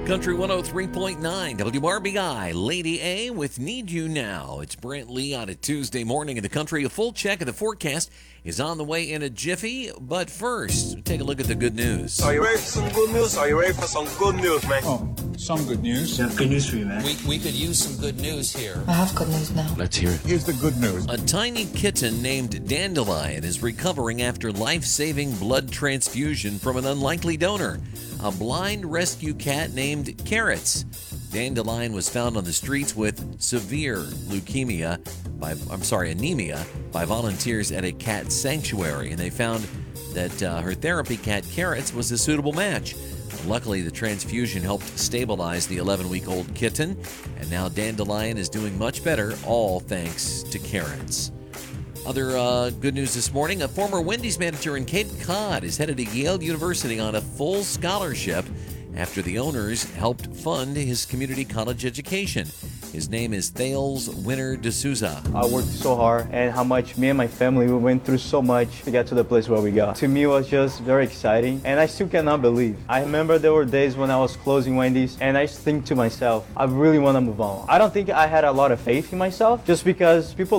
Country 103.9 WRBI, Lady A with Need You Now. It's Brent Lee on a Tuesday morning in the country. A full check of the forecast is on the way in a jiffy, but first, take a look at the good news. Are you ready for some good news? Are you ready for some good news, man? Oh, some good news. I have good news for you, man. We could use some good news here. I have good news now. Let's hear it. Here's the good news. A tiny kitten named Dandelion is recovering after life-saving blood transfusion from an unlikely donor, a blind rescue cat named Carrots. Dandelion was found on the streets with severe anemia by volunteers at a cat sanctuary, and they found that her therapy cat Carrots was a suitable match. Luckily, the transfusion helped stabilize the 11-week-old kitten, and now Dandelion is doing much better, all thanks to Carrots. Other good news this morning, a former Wendy's manager in Cape Cod is headed to Yale University on a full scholarship after the owners helped fund his community college education. His name is Thales Winner D'Souza. I worked so hard, and how much me and my family we went through so much to get to the place where we got. To me, it was just very exciting, and I still cannot believe. I remember there were days when I was closing Wendy's, and I think to myself, I really want to move on. I don't think I had a lot of faith in myself, just because people